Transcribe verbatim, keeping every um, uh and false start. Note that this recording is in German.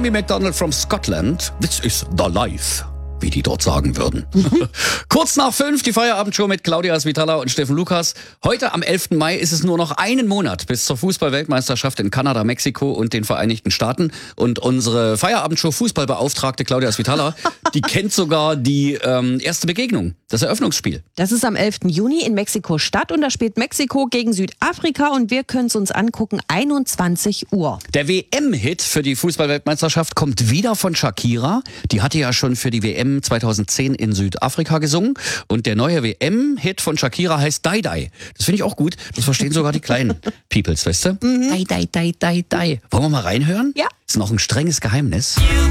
Amy MacDonald from Scotland. This is the life, wie die dort sagen würden. Kurz nach fünf, die Feierabendshow mit Claudia Svitala und Steffen Lukas. Heute am elften Mai ist es nur noch einen Monat bis zur Fußball-Weltmeisterschaft in Kanada, Mexiko und den Vereinigten Staaten. Und unsere Feierabendshow Fußballbeauftragte Claudia Svitala, die kennt sogar die ähm, erste Begegnung, das Eröffnungsspiel. Das ist am elften Juni in Mexiko-Stadt und da spielt Mexiko gegen Südafrika und wir können es uns angucken, einundzwanzig Uhr. Der W M-Hit für die Fußball-Weltmeisterschaft kommt wieder von Shakira. Die hatte ja schon für die W M zweitausendzehn in Südafrika gesungen. Und der neue W M-Hit von Shakira heißt Die Die. Das finde ich auch gut. Das verstehen sogar die kleinen Peoples, weißt du? Mhm. Die, die, die, die, die. Wollen wir mal reinhören? Ja. Ist noch ein strenges Geheimnis. You